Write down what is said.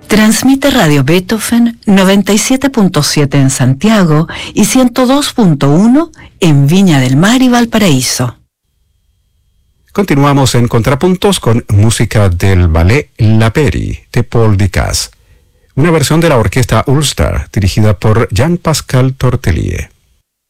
Transmite Radio Beethoven 97.7 en Santiago y 102.1 en Viña del Mar y Valparaíso. Continuamos en Contrapuntos con música del ballet La Peri de Paul Dukas, una versión de la orquesta Ulster dirigida por Jean-Pascal Tortelier.